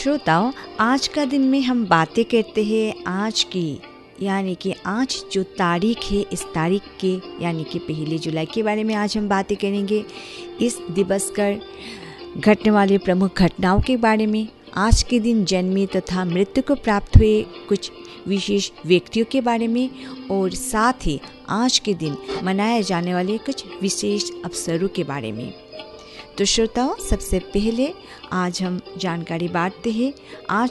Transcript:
श्रोताओं, आज का दिन में हम बातें करते हैं आज की, यानी कि आज जो तारीख है इस तारीख के यानी कि 1 जुलाई के बारे में आज हम बातें करेंगे। इस दिवस पर घटने वाले प्रमुख घटनाओं के बारे में, आज के दिन जन्मे तथा मृत्यु को प्राप्त हुए कुछ विशेष व्यक्तियों के बारे में और साथ ही आज के दिन मनाए जाने वाले कुछ विशेष अवसरों के बारे में। तो श्रोताओं, सबसे पहले आज हम जानकारी बांटते हैं आज